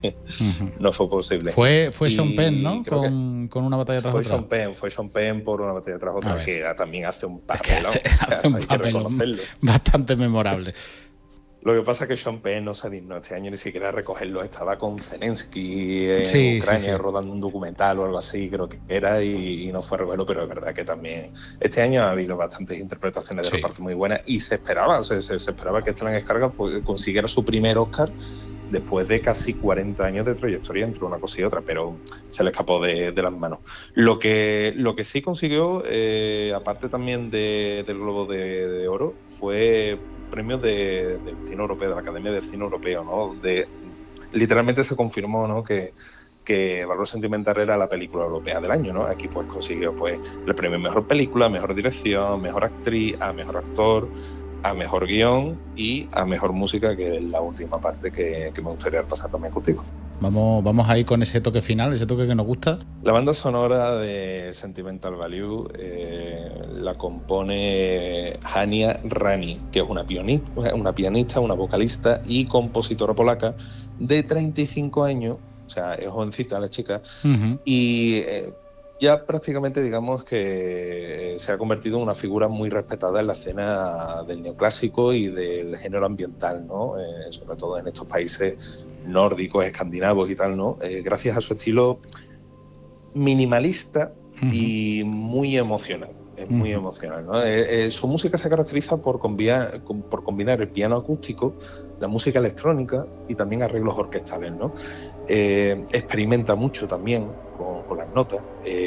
Ujú. no fue posible. Fue Sean Penn, Y ¿no? creo que Con una batalla tras otra. Fue Sean Penn por una batalla tras A otra, ver, que también hace un es que papelón, o sea, hace esto un hay que papelón reconocerlo. bastante memorable. Lo que pasa es que Sean Penn no se dignó este año ni siquiera a recogerlo. Estaba con Zelensky en Sí, sí, Ucrania sí. rodando un documental o algo así, creo que era, y no fue a recogerlo, pero es verdad que también este año ha habido bastantes interpretaciones de Sí. reparto muy buenas y se esperaba, se esperaba que Stellan Skarsgård pues, consiguiera su primer Oscar después de casi 40 años de trayectoria entre una cosa y otra, pero se le escapó de las manos. Lo que sí consiguió, aparte también del Globo de Oro, fue premios del cine europeo, de la Academia del Cine Europeo, ¿no? Donde literalmente se confirmó, ¿no? que Valor Sentimental era la película europea del año, ¿no? Aquí pues consiguió pues el premio a Mejor Película, Mejor Dirección, Mejor Actriz, a Mejor Actor, a Mejor Guión y a Mejor Música, que es la última parte que me gustaría pasar también contigo. Vamos ahí con ese toque final, ese toque que nos gusta. La banda sonora de Sentimental Value la compone Hania Rani, que es una pianista, una vocalista y compositora polaca de 35 años, o sea, es jovencita la chica, y ya prácticamente digamos que se ha convertido en una figura muy respetada en la escena del neoclásico y del género ambiental, ¿no? Sobre todo en estos países nórdicos, escandinavos y tal, ¿no? Gracias a su estilo minimalista y muy emocional. Es muy emocional, ¿no? Su música se caracteriza por combinar el piano acústico, la música electrónica y también arreglos orquestales, ¿no? Experimenta mucho también con las notas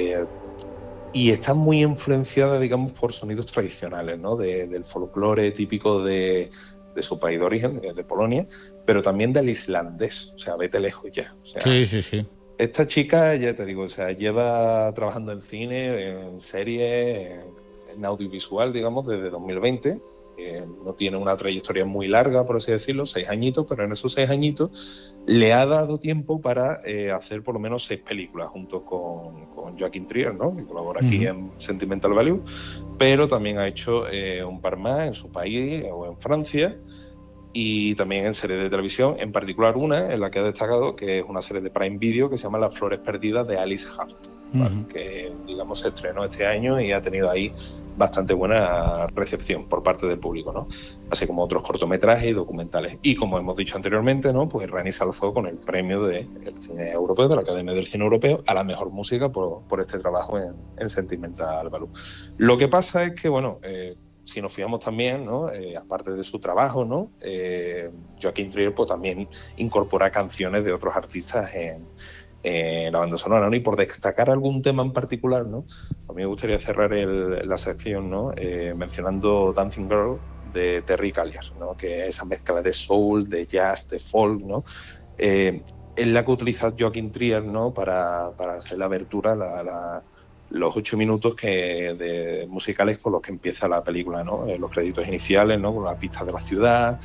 y está muy influenciada, digamos, por sonidos tradicionales, ¿no? Del folclore típico de su país de origen, de Polonia, pero también del islandés, o sea, vete lejos ya. O sea, Sí, sí, sí. esta chica, ya te digo, o sea, lleva trabajando en cine, en series, en audiovisual, digamos, desde 2020. No tiene una trayectoria muy larga, por así decirlo, 6 añitos, pero en esos 6 añitos le ha dado tiempo para hacer por lo menos 6 películas junto con Joaquin Trier, ¿no? Que colabora aquí en Sentimental Value, pero también ha hecho un par más en su país o en Francia, y también en series de televisión, en particular una en la que ha destacado, que es una serie de Prime Video que se llama Las Flores Perdidas de Alice Hart, ¿vale? Que digamos se estrenó este año y ha tenido ahí bastante buena recepción por parte del público, ¿no? Así como otros cortometrajes y documentales. Y como hemos dicho anteriormente, ¿no? Pues Rani se alzó con el premio del cine europeo, de la Academia del Cine Europeo, a la mejor música por este trabajo en Sentimental Value. Lo que pasa es que, bueno, si nos fijamos también, ¿no? Aparte de su trabajo, ¿no? Joaquin Trier pues, también incorpora canciones de otros artistas en la banda sonora, ¿no? Y por destacar algún tema en particular, ¿no? A mí me gustaría cerrar la sección, ¿no? Mencionando Dancing Girl de Terry Callier, ¿no? Que es esa mezcla de soul, de jazz, de folk, ¿no? Es la que utiliza Joaquin Trier, ¿no? Para hacer la abertura, los 8 minutos musicales con los que empieza la película, ¿no? Los créditos iniciales, ¿no? Con las vistas de la ciudad.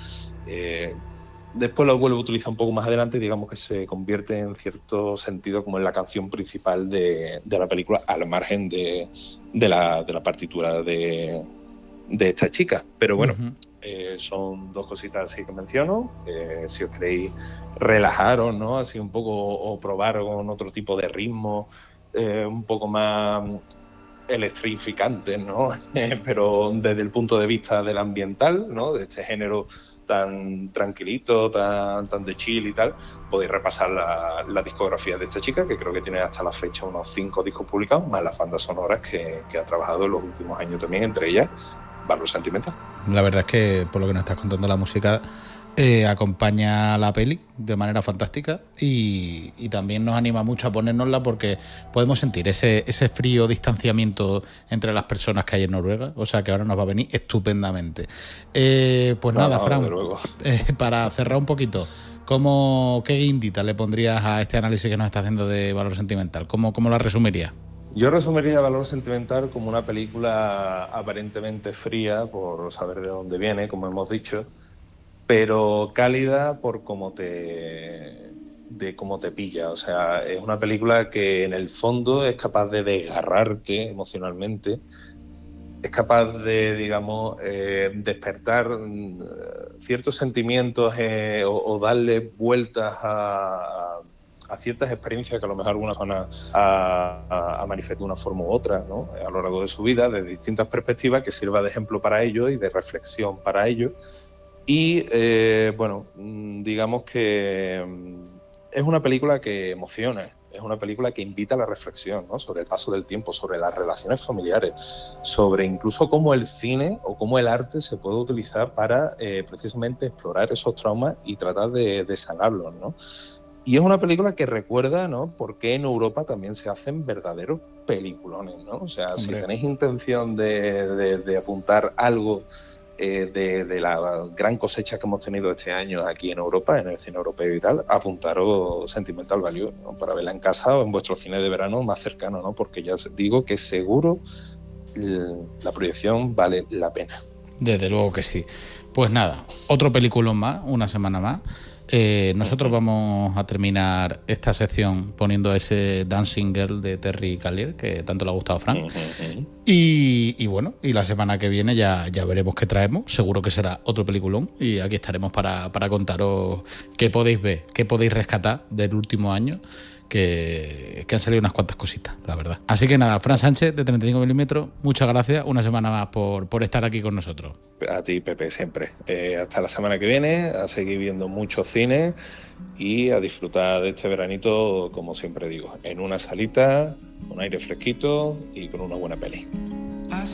Después lo vuelve a utilizar un poco más adelante, digamos que se convierte en cierto sentido como en la canción principal de la película, al margen de la partitura de esta chica. Pero bueno, son dos cositas así que menciono. Si os queréis relajaros, ¿no? Así un poco, o probar con otro tipo de ritmo, un poco más electrificantes, ¿no? Pero desde el punto de vista del ambiental, ¿no? De este género tan tranquilito, tan de chill y tal, podéis repasar la discografía de esta chica, que creo que tiene hasta la fecha unos 5 discos publicados, más las bandas sonoras que ha trabajado en los últimos años también, entre ellas Valor Sentimental. La verdad es que, por lo que nos estás contando, la música acompaña a la peli de manera fantástica y también nos anima mucho a ponérnosla porque podemos sentir ese frío distanciamiento entre las personas que hay en Noruega, o sea que ahora nos va a venir estupendamente. Pues nada, Fran, para cerrar un poquito, ¿qué guindita le pondrías a este análisis que nos estás haciendo de Valor Sentimental? ¿Cómo la resumirías? Yo resumiría Valor Sentimental como una película aparentemente fría, por saber de dónde viene, como hemos dicho, pero cálida por cómo te pilla. O sea, es una película que en el fondo es capaz de desgarrarte emocionalmente, es capaz de, digamos, despertar ciertos sentimientos o darle vueltas a ciertas experiencias que a lo mejor algunas van a manifestar de una forma u otra, ¿no? A lo largo de su vida, de distintas perspectivas, que sirva de ejemplo para ellos y de reflexión para ellos. Y, bueno, digamos que es una película que emociona, es una película que invita a la reflexión, ¿no? Sobre el paso del tiempo, sobre las relaciones familiares, sobre incluso cómo el cine o cómo el arte se puede utilizar para precisamente explorar esos traumas y tratar de sanarlos, ¿no? Y es una película que recuerda, ¿no?, por qué en Europa también se hacen verdaderos peliculones, ¿no? O sea, Hombre. si tenéis intención de apuntar algo de la gran cosecha que hemos tenido este año aquí en Europa, en el cine europeo y tal, apuntaros Sentimental Value, ¿no?, para verla en casa o en vuestro cine de verano más cercano, ¿no? Porque ya os digo que seguro la proyección vale la pena. Desde luego que sí. Pues nada, otro peliculón más, una semana más. Nosotros vamos a terminar esta sección poniendo ese Dancing Girl de Terry Callier, que tanto le ha gustado a Frank. Y bueno, y la semana que viene ya veremos qué traemos. Seguro que será otro peliculón. Y aquí estaremos para contaros qué podéis ver, qué podéis rescatar del último año. Que han salido unas cuantas cositas, la verdad. Así que nada, Fran Sánchez, de 35 milímetros, muchas gracias una semana más por estar aquí con nosotros. A ti, Pepe, siempre. Hasta la semana que viene, a seguir viendo mucho cine y a disfrutar de este veranito, como siempre digo, en una salita, con aire fresquito y con una buena peli.